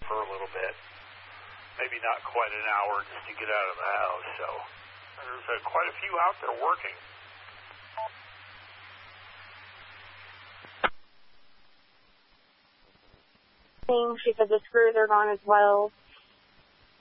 for a little bit. Maybe not quite an hour just to get out of the house. So there's quite a few out there working. She said the screws are gone as well.